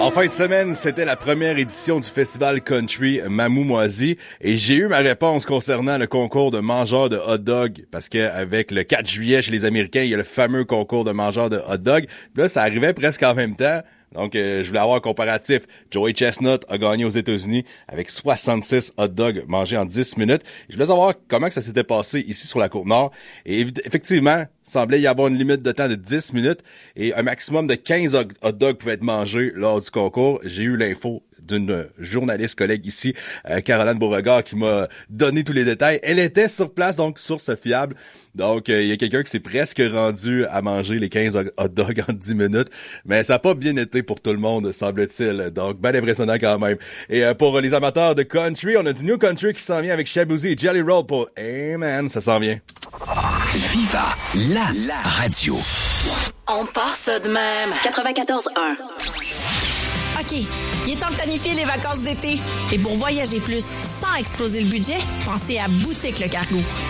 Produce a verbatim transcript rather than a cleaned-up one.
En fin de semaine, c'était la première édition du festival country Mamou-Moisy et j'ai eu ma réponse concernant le concours de mangeurs de hot dog parce que avec le quatre juillet chez les Américains, il y a le fameux concours de mangeurs de hot dog. Puis là, ça arrivait presque en même temps. Donc, euh, je voulais avoir un comparatif. Joey Chestnut a gagné aux États-Unis avec soixante-six hot dogs mangés en dix minutes. Je voulais savoir comment que ça s'était passé ici sur la Côte-Nord. Et effectivement, il semblait y avoir une limite de temps de dix minutes et un maximum de quinze hot dogs pouvaient être mangés lors du concours. J'ai eu l'info d'une journaliste collègue ici, euh, Caroline Beauregard, qui m'a donné tous les détails. Elle était sur place, donc source fiable. Donc, euh, il y a quelqu'un qui s'est presque rendu à manger les quinze hot dogs en dix minutes. Mais ça n'a pas bien été pour tout le monde, semble-t-il. Donc, ben impressionnant quand même. Et euh, pour les amateurs de country, on a du New Country qui s'en vient avec Shaboozey et Jelly Roll pour Hey Man, ça s'en vient. Viva la, la radio. On part ça de même. quatre-vingt-quatorze un. OK, il est temps de planifier les vacances d'été. Et pour voyager plus sans exploser le budget, pensez à Boutique Le Cargo.